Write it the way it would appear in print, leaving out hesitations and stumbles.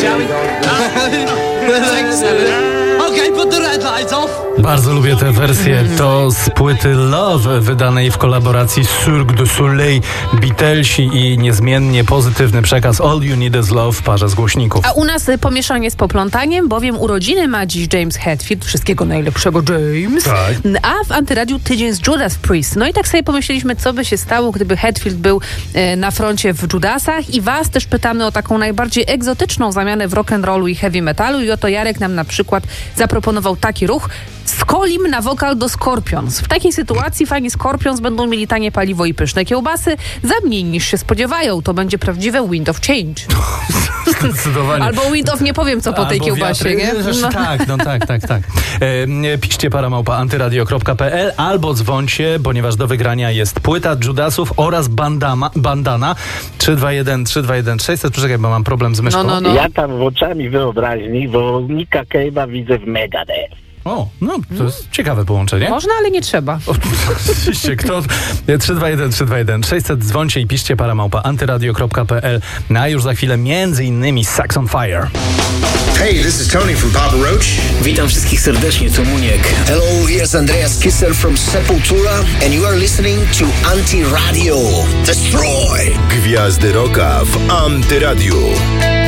Okay, put the red lights off. Bardzo lubię tę wersję. To z płyty Love, wydanej w kolaboracji z Cirque du Soleil, Beatlesi i niezmiennie pozytywny przekaz All You Need Is Love w parze z głośników. A u nas pomieszanie z poplątaniem, bowiem urodziny ma dziś James Hetfield. Wszystkiego najlepszego, James. Tak. A w Antyradiu tydzień z Judas Priest. No i tak sobie pomyśleliśmy, co by się stało, gdyby Hetfield był na froncie w Judasach, i was też pytamy o taką najbardziej egzotyczną zamianę w rock'n'rollu i heavy metalu, i oto Jarek nam na przykład zaproponował taki ruch: Skolim na wokal do Scorpions. W takiej sytuacji fani Scorpions będą mieli tanie paliwo i pyszne kiełbasy za mniej niż się spodziewają. To będzie prawdziwe wind of change. Zdecydowanie. Albo wind of nie powiem co po tej kiełbasie, wiatry, nie? No. Tak. Piszcie para@antyradio.pl albo dzwońcie, ponieważ do wygrania jest płyta Judasów oraz bandana 321 600. Poczekaj, bo mam problem z myszką. No. Ja tam oczami wyobraźni, bo Nicka Cave'a widzę w Megadeth. O, no to jest ciekawe połączenie. Można, ale nie trzeba. Oczywiście, kto? 321 600, dzwońcie i piszcie para@antyradio.pl. A już za chwilę między innymi Saxon Fire. Hey, this is Tony from Papa Roach. Witam wszystkich serdecznie, to Muniek. Hello, here's Andreas Kisser from Sepultura and you are listening to Antyradio. Destroy! Gwiazdy Rocka w Antyradiu.